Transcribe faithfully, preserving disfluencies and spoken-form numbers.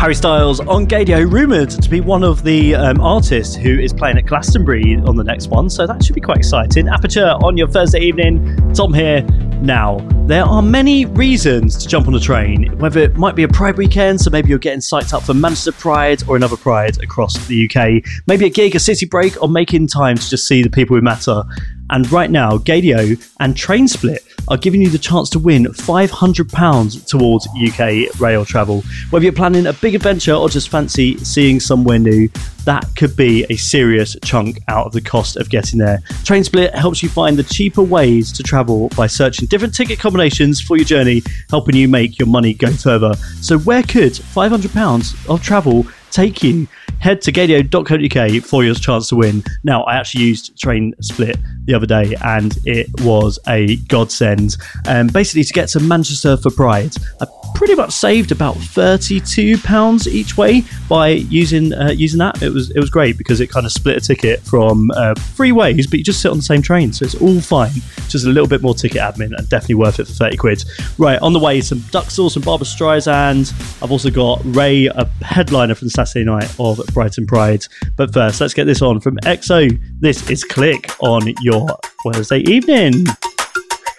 Harry Styles on Gaydio, rumoured to be one of the um, artists who is playing at Glastonbury on the next one, so that should be quite exciting. Aperture on your Thursday evening. Tom here. Now, there are many reasons to jump on a train, whether it might be a Pride weekend, so maybe you're getting psyched up for Manchester Pride or another Pride across the U K, maybe a gig, a city break, or making time to just see the people who matter. And right now, Gaydio and TrainSplit are giving you the chance to win five hundred pounds towards U K rail travel. Whether you're planning a big adventure or just fancy seeing somewhere new, that could be a serious chunk out of the cost of getting there. TrainSplit helps you find the cheaper ways to travel by searching different ticket combinations for your journey, helping you make your money go further. So where could five hundred pounds of travel take you? Head to gaydio dot co dot uk for your chance to win. Now, I actually used TrainSplit the other day and it was a godsend. Um, basically, to get to Manchester for Pride, I pretty much saved about thirty-two pounds each way by using uh, using that. It was it was great because it kind of split a ticket from uh, three ways, but you just sit on the same train, so it's all fine. Just a little bit more ticket admin and definitely worth it for thirty quid. Right, on the way, some duck sauce and Barbra Streisand. I've also got Ray, a headliner from Saturday night of Brighton Pride. But first, let's get this on from X O. This is Click on your Wednesday evening.